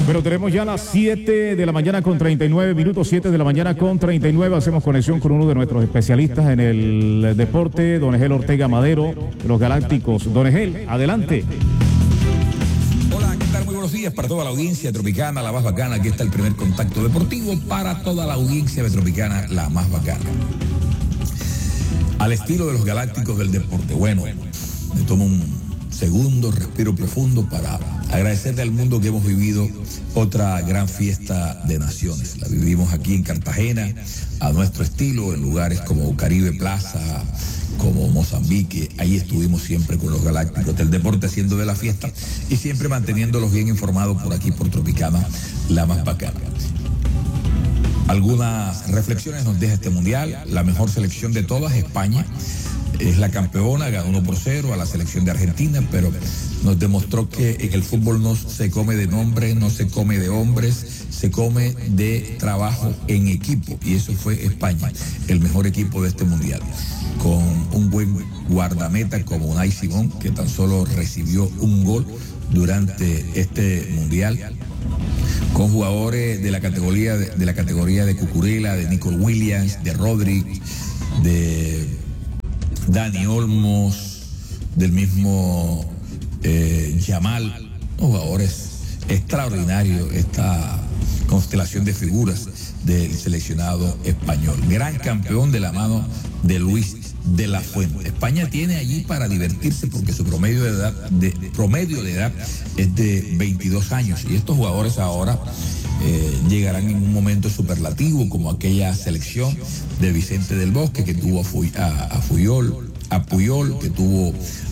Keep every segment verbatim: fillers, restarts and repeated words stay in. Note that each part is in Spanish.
Bueno, tenemos ya las siete de la mañana con treinta y nueve minutos, siete de la mañana con treinta y nueve. Hacemos conexión con uno de nuestros especialistas en el deporte, don Egel Ortega Madero, de los Galácticos. Don Egel, adelante. Hola, ¿qué tal? Muy buenos días para toda la audiencia Tropicana, la más bacana. Aquí está el primer contacto deportivo para toda la audiencia de Tropicana, la más bacana. Al estilo de los Galácticos del deporte. Bueno, me tomo un segundo, respiro profundo para agradecerle al mundo que hemos vivido otra gran fiesta de naciones. La vivimos aquí en Cartagena, a nuestro estilo, en lugares como Caribe Plaza, como Mozambique. Ahí estuvimos siempre con los Galácticos del deporte, haciendo de la fiesta y siempre manteniéndolos bien informados por aquí, por Tropicana, la más bacana. Algunas reflexiones nos deja este mundial. La mejor selección de todas, España, es la campeona, ganó uno por cero a la selección de Argentina, pero nos demostró que en el fútbol no se come de nombres, no se come de hombres, se come de trabajo en equipo, y eso fue España, el mejor equipo de este mundial, con un buen guardameta como Unai Simón, que tan solo recibió un gol durante este mundial, con jugadores de la categoría de, de la categoría de Cucurella, de Nico Williams, de Rodri, de Dani Olmos, del mismo eh, Yamal, jugadores extraordinarios, esta constelación de figuras del seleccionado español. Gran campeón de la mano de Luis de la Fuente. España tiene allí para divertirse porque su promedio de edad, de, promedio de edad es de veintidós años, y estos jugadores ahora eh, llegarán en un momento superlativo, como aquella selección de Vicente del Bosque que tuvo a, Fuy, a, a Fuyol, a Puyol, que tuvo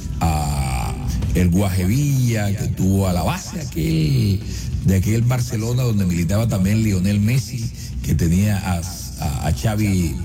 a el Guajevilla, que tuvo a la base aquel, de aquel Barcelona donde militaba también Lionel Messi, que tenía a, a, a Xavi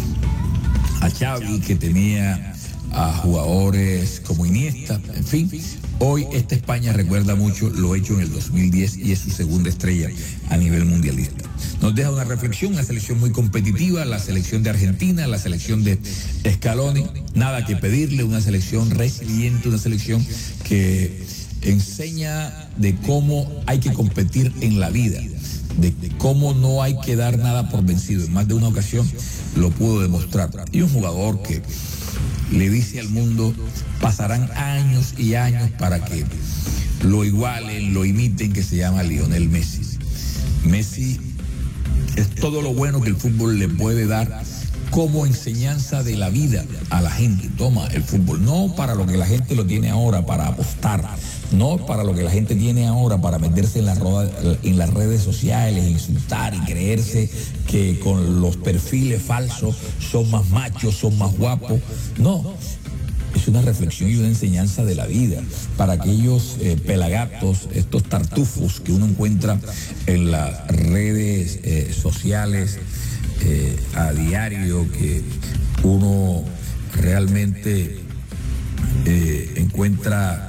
a Xavi, que tenía a jugadores como Iniesta, en fin. Hoy esta España recuerda mucho lo hecho en el dos mil diez y es su segunda estrella a nivel mundialista. Nos deja una reflexión, una selección muy competitiva, la selección de Argentina, la selección de Scaloni, nada que pedirle, una selección resiliente, una selección que enseña de cómo hay que competir en la vida, de cómo no hay que dar nada por vencido. En más de una ocasión lo pudo demostrar. Y un jugador que le dice al mundo, pasarán años y años para que lo igualen, lo imiten, que se llama Lionel Messi. Messi es todo lo bueno que el fútbol le puede dar como enseñanza de la vida a la gente. Toma el fútbol, no para lo que la gente lo tiene ahora, para apostar, no para lo que la gente tiene ahora, para meterse en, la roda, en las redes sociales, insultar y creerse que con los perfiles falsos son más machos, son más guapos. No, es una reflexión y una enseñanza de la vida para aquellos eh, pelagatos, estos tartufos que uno encuentra en las redes eh, sociales eh, a diario, que uno realmente eh, encuentra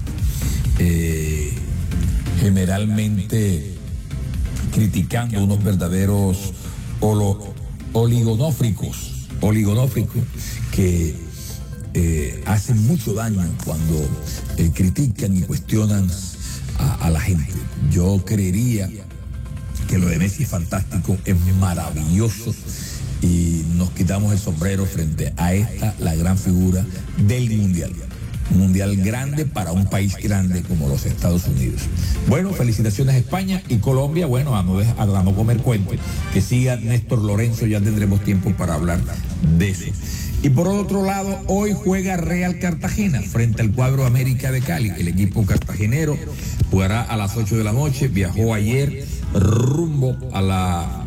eh, generalmente criticando unos verdaderos olo, oligonófricos, oligonófricos que Eh, hacen mucho daño cuando eh, critican y cuestionan a, a la gente. Yo creería que lo de Messi es fantástico, es maravilloso, y nos quitamos el sombrero frente a esta, la gran figura del mundial. Un mundial grande para un país grande como los Estados Unidos. Bueno, felicitaciones a España y Colombia, bueno, a no, a no comer cuento. Que siga Néstor Lorenzo, ya tendremos tiempo para hablar de eso. Y por otro lado, hoy juega Real Cartagena frente al cuadro América de Cali. El equipo cartagenero jugará a las ocho de la noche. Viajó ayer rumbo a la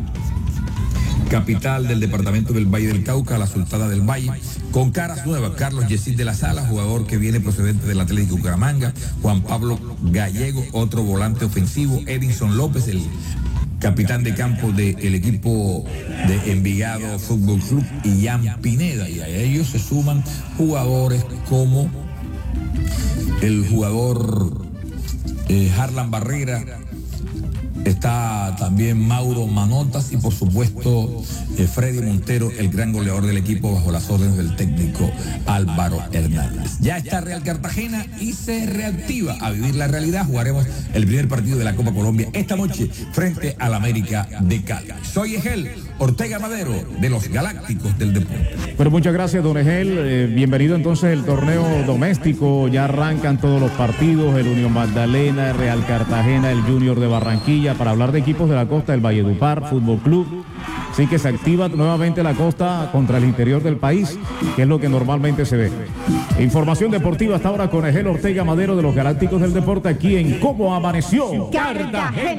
capital del departamento del Valle del Cauca, la Sultana del Valle, con caras nuevas. Carlos Yesid de la Sala, jugador que viene procedente del Atlético Bucaramanga. Juan Pablo Gallego, otro volante ofensivo. Edinson López, el capitán de campo del equipo de Envigado Fútbol Club, y Jan Pineda, y a ellos se suman jugadores como el jugador eh, Harlan Barrera, está también Mauro Manotas y por supuesto eh, Freddy Montero, el gran goleador del equipo bajo las órdenes del técnico Álvaro Hernández. Ya está Real Cartagena y se reactiva a vivir la realidad. Jugaremos el primer partido de la Copa Colombia esta noche frente al América de Cali. Soy Egel Ortega Madero de los Galácticos del Deporte. Pero muchas gracias, don Egel. Eh, bienvenido entonces el torneo doméstico. Ya arrancan todos los partidos, el Unión Magdalena, el Real Cartagena, el Junior de Barranquilla, para hablar de equipos de la costa, el Valledupar Fútbol Club. Así que se activa nuevamente la costa contra el interior del país, que es lo que normalmente se ve. Información deportiva hasta ahora con Egel Ortega Madero de los Galácticos del Deporte, aquí en Cómo Amaneció Cartagena.